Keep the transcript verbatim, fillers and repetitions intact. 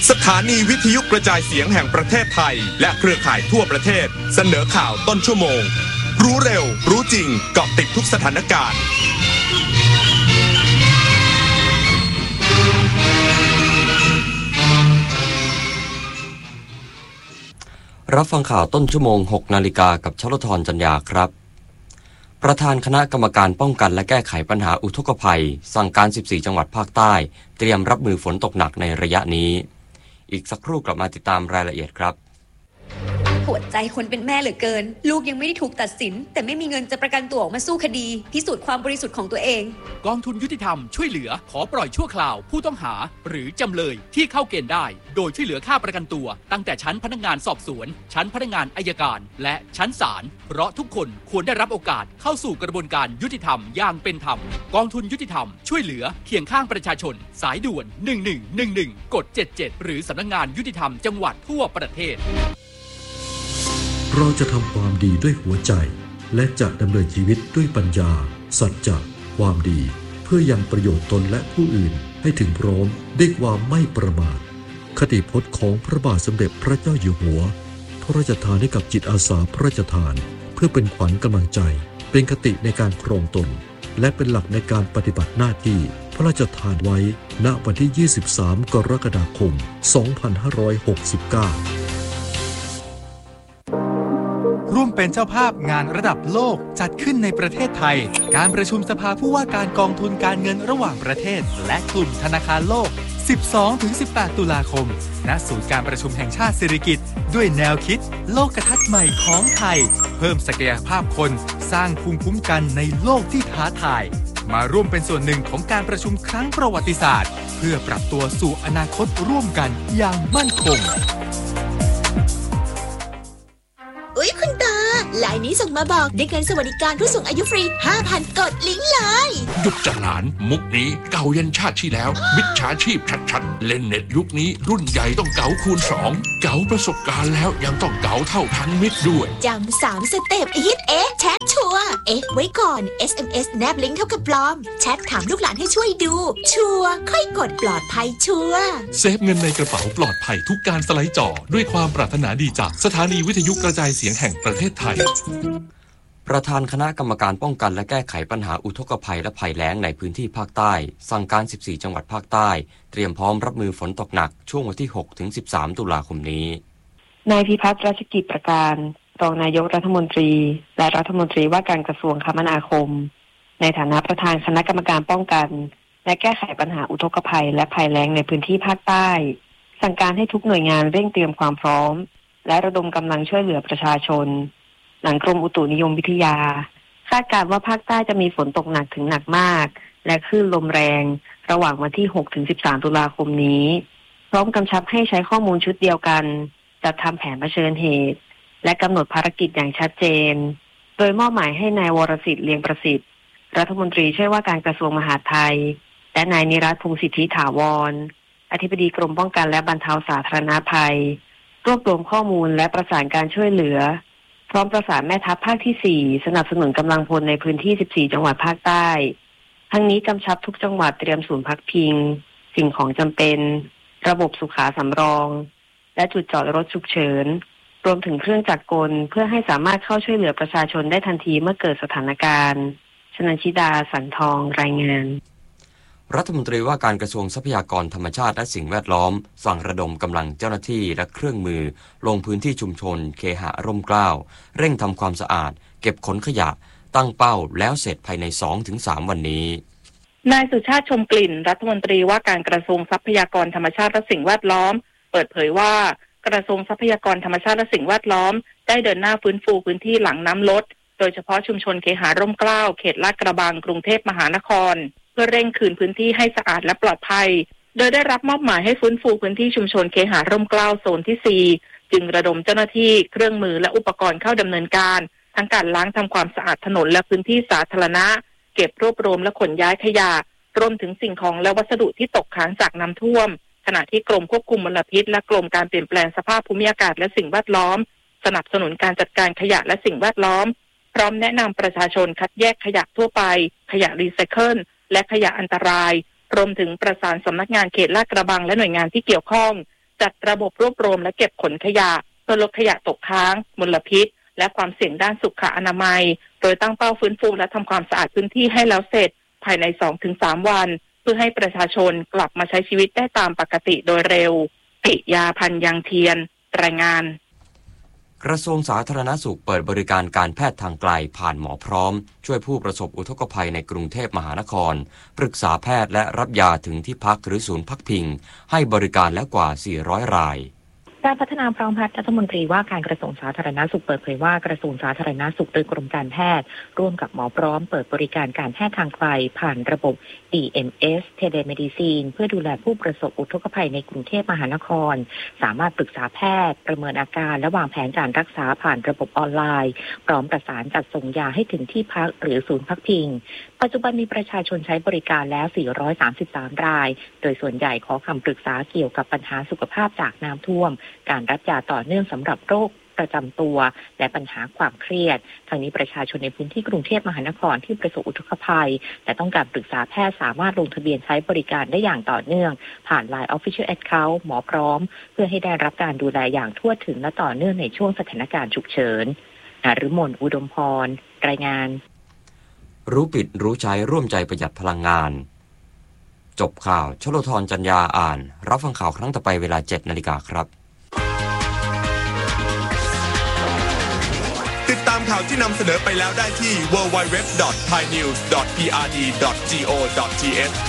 สถานีวิทยุกระจายเสียงแห่งประเทศไทยและเครือข่ายทั่วประเทศเสนอข่าวต้นชั่วโมงรู้เร็วรู้จริงเกาะติดทุกสถานการณ์รับฟังข่าวต้นชั่วโมง หกนาฬิกา กับชลธรจัญญาครับประธานคณะกรรมการป้องกันและแก้ไขปัญหาอุทกภัยสั่งการสิบสี่จังหวัดภาคใต้เตรียมรับมือฝนตกหนักในระยะนี้อีกสักครู่กลับมาติดตามรายละเอียดครับปวดใจคนเป็นแม่เหลือเกินลูกยังไม่ได้ถูกตัดสินแต่ไม่มีเงินจะประกันตัวออกมาสู้คดีพิสูจน์ความบริสุทธิ์ของตัวเองกองทุนยุติธรรมช่วยเหลือขอปล่อยชั่วคราวผู้ต้องหาหรือจำเลยที่เข้าเกณฑ์ได้โดยช่วยเหลือค่าประกันตัวตั้งแต่ชั้นพนักงานสอบสวนชั้นพนักงานอัยการและชั้นศาลเพราะทุกคนควรได้รับโอกาสเข้าสู่กระบวนการยุติธรรมอย่างเป็นธรรมกองทุนยุติธรรมช่วยเหลือเคียงข้างประชาชนสายด่วนหนึ่งหนึ่งหนึ่งหนึ่งกดเจ็ดเจ็ดหรือสำนักงานยุติธรรมจังหวัดทั่วประเทศเราจะทำความดีด้วยหัวใจและจะดำเนินชีวิตด้วยปัญญาสัจจะความดีเพื่อยังประโยชน์ตนและผู้อื่นให้ถึงพร้อมด้วยความไม่ประมาทคติพจน์ของพระบาทสมเด็จพระเจ้าอยู่หัวพระราชทานให้กับจิตอาสาพระราชทานเพื่อเป็นขวัญกำลังใจเป็นคติในการครองตนและเป็นหลักในการปฏิบัติหน้าที่พระราชทานไว้ณวันที่ยี่สิบสามกรกฎาคมสองพันห้าร้อยหกสิบเก้าร่วมเป็นเจ้าภาพงานระดับโลกจัดขึ้นในประเทศไทยการประชุมสภาผู้ว่าการกองทุนการเงินระหว่างประเทศและกลุ่มธนาคารโลก สิบสองถึงสิบแปด ตุลาคมณศูนย์การประชุมแห่งชาติสิริกิติ์ด้วยแนวคิดโลกทัศน์ใหม่ของไทยเพิ่มศักยภาพคนสร้างภูมิคุ้มกันในโลกที่ท้าทายมาร่วมเป็นส่วนหนึ่งของการประชุมครั้งประวัติศาสตร์เพื่อปรับตัวสู่อนาคตร่วมกันอย่างมั่นคงอุ๊ยคุณตาไลน์นี้ส่งมาบอกได้เงินสวัสดิการผู้สูงอายุฟรี ห้าพัน กดลิงก์เลยหยุดจะหลานมุกนี้เก่ายันชาติที่แล้วมิจฉาชีพชัดๆเล่นเน็ตยุคนี้รุ่นใหญ่ต้องเก๋าคูณสองเก๋าประสบการณ์แล้วยังต้องเก๋าเท่าทันมิตรด้วยจำสามสเต็ปอีทเอ๊ะแชทชัวร์เอ๊ะไว้ก่อน เอส เอ็ม เอส แนบลิงก์เท่ากับปลอมแชทถามลูกหลานให้ช่วยดูชัวร์ค่อยกดปลอดภัยชัวร์เซฟเงินในกระเป๋าปลอดภัยทุกการสไลด์จอด้วยความปรารถนาดีจากสถานีวิทยุกระจายเสียงแห่งประเทศไทยประธานคณะกรรมการป้องกันและแก้ไขปัญหาอุทกภัยและภัยแล้งในพื้นที่ภาคใต้สั่งการสิบสี่จังหวัดภาคใต้เตรียมพร้อมรับมือฝนตกหนักช่วงวันที่ หกถึงสิบสาม ตุลาคมนี้นายพิพัฒน์รัชกิจประการรองนายกรัฐมนตรีและรัฐมนตรีว่าการกระทรวงคมนาคมในฐานะประธานคณะกรรมการป้องกันและแก้ไขปัญหาอุทกภัยและภัยแล้งในพื้นที่ภาคใต้สั่งการให้ทุกหน่วยงานเร่งเตรียมความพร้อมและระดมกำลังช่วยเหลือประชาชนหลังกรมอุตุนิยมวิทยาคาดการณ์ว่าภาคใต้จะมีฝนตกหนักถึงหนักมากและคลื่นลมแรงระหว่างวันที่ หกถึงสิบสาม ตุลาคมนี้พร้อมกำชับให้ใช้ข้อมูลชุดเดียวกันจัดทำแผนเผชิญเหตุและกำหนดภารกิจอย่างชัดเจนโดยมอบหมายให้นายวรสิทธิ์เลียงประสิทธิ์รัฐมนตรีช่วยว่าการกระทรวงมหาดไทยและนายนิรัตน์พงษ์สิทธิถาวรอธิบดีกรมป้องกันและบรรเทาสาธารณภัยรวบรวมข้อมูลและประสานการช่วยเหลือพร้อมประสานแม่ทัพภาคที่สี่สนับสนุนกำลังพลในพื้นที่สิบสี่จังหวัดภาคใต้ทั้งนี้กำชับทุกจังหวัดเตรียมศูนย์พักพิงสิ่งของจำเป็นระบบสุขาสำรองและจุดจอดรถฉุกเฉินรวมถึงเครื่องจักรกลเพื่อให้สามารถเข้าช่วยเหลือประชาชนได้ทันทีเมื่อเกิดสถานการณ์ชนันชิดาสันทองรายงานรัฐมนตรีว่าการกระทรวงทรัพยากรธรรมชาติและสิ่งแวดล้อมสั่งระดมกำลังเจ้าหน้าที่และเครื่องมือลงพื้นที่ชุมชนเคหะร่มเกล้าเร่งทำความสะอาดเก็บขนขยะตั้งเป้าแล้วเสร็จภายใน สองถึงสาม วันนี้นายสุชาติชมกลิ่นรัฐมนตรีว่าการกระทรวงทรัพยากรธรรมชาติและสิ่งแวดล้อมเปิดเผยว่ากระทรวงทรัพยากรธรรมชาติและสิ่งแวดล้อมได้เดินหน้าฟื้นฟูพื้นที่หลังน้ำลดโดยเฉพาะชุมชนเคหะร่มเกล้าเขตลาดกระบังกรุงเทพมหานครเพื่อเร่งคืนพื้นที่ให้สะอาดและปลอดภัยโดยได้รับมอบหมายให้ฟื้นฟูพื้นที่ชุมชนเคหะร่มเกล้าโซนที่สี่จึงระดมเจ้าหน้าที่เครื่องมือและอุปกรณ์เข้าดำเนินการทั้งการล้างทำความสะอาดถนนและพื้นที่สาธารณะเก็บรวบรวมและขนย้ายขยะรวมถึงสิ่งของและวัสดุที่ตกค้างจากน้ำท่วมขณะที่กรมควบคุมมลพิษและกรมการเปลี่ยนแปลงสภาพภูมิอากาศและสิ่งแวดล้อมสนับสนุนการจัดการขยะและสิ่งแวดล้อมพร้อมแนะนำประชาชนคัดแยกขยะทั่วไปขยะรีไซเคิลและขยะอันตรายรวมถึงประสานสำนักงานเขตลาดกระบังและหน่วยงานที่เกี่ยวข้องจัดระบบรวบรวมและเก็บขนขยะเพื่อลดขยะตกค้างมลพิษและความเสี่ยงด้านสุขอนามัยโดยตั้งเป้าฟื้นฟูและทำความสะอาดพื้นที่ให้แล้วเสร็จภายใน สองถึงสาม วันเพื่อให้ประชาชนกลับมาใช้ชีวิตได้ตามปกติโดยเร็วปิยาพันธ์ยังเทียนรายงานกระทรวงสาธารณสุขเปิดบริการการแพทย์ทางไกลผ่านหมอพร้อมช่วยผู้ประสบอุทกภัยในกรุงเทพมหานครปรึกษาแพทย์และรับยาถึงที่พักหรือศูนย์พักพิงให้บริการแล้วกว่า สี่ร้อย รายการพัฒนาพร้อมพัฒน์รัฐมนตรีว่าการกระทรวงสาธารณสุขเปิดเผยว่ากระทรวงสาธารณสุขโดยกรมการแพทย์ร่วมกับหมอพร้อมเปิดบริการการแพทย์ทางไกลผ่านระบบ ดี เอ็ม เอส Telemedicine เพื่อดูแลผู้ประสบอุทกภัยในกรุงเทพมหานครสามารถปรึกษาแพทย์ประเมินอาการและวางแผนการรักษาผ่านระบบออนไลน์พร้อมประสานจัดส่งยาให้ถึงที่พักหรือศูนย์พักพิงปัจจุบันมีประชาชนใช้บริการแล้ว สี่ร้อยสามสิบสาม รายโดยส่วนใหญ่ขอคำปรึกษาเกี่ยวกับปัญหาสุขภาพจากน้ำท่วมการรับยาต่อเนื่องสำหรับโรคประจำตัวและปัญหาความเครียดทางนี้ประชาชนในพื้นที่กรุงเทพมหานครที่ประสบอุทกภัยแต่ต้องการปรึกษาแพทย์สามารถลงทะเบียนใช้บริการได้อย่างต่อเนื่องผ่าน ไลน์ Official Account หมอพร้อมเพื่อให้ได้รับการดูแลอย่างทั่วถึงและต่อเนื่องในช่วงสถานการณ์ฉุกเฉินนฤมลอุดมพรรายงานรู้ปิดรู้ใช้ร่วมใจประหยัดพลังงานจบข่าวชลธรจัญญาอ่านรับฟังข่าวครั้งต่อไปเวลา เจ็ดนาฬิกาครับติดตามข่าวที่นำเสนอไปแล้วได้ที่ ดับเบิลยู ดับเบิลยู ดับเบิลยู ดอท ไทยนิวส์ ดอท พี อาร์ ดี ดอท จี โอ ดอท ที เอช